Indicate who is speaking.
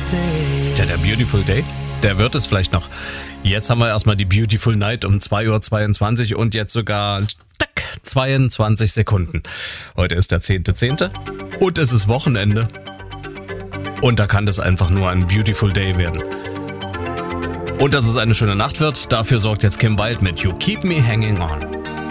Speaker 1: Tja, der Beautiful Day, der wird es vielleicht noch. Jetzt haben wir erstmal die Beautiful Night um 2:22 Uhr und jetzt sogar 22 Sekunden. Heute ist der 10.10. und es ist Wochenende. Und da kann das einfach nur ein Beautiful Day werden. Und dass es eine schöne Nacht wird, dafür sorgt jetzt Kim Wilde mit You Keep Me Hanging On.